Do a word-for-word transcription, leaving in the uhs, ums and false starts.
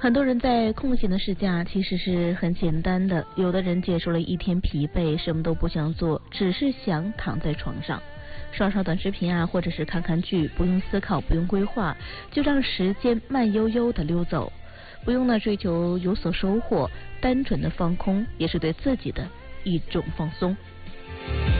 很多人在空闲的时假其实是很简单的，有的人结束了一天疲惫，什么都不想做，只是想躺在床上刷刷短视频啊，或者是看看剧，不用思考，不用规划，就让时间慢悠悠的溜走，不用呢追求有所收获，单纯的放空也是对自己的一种放松。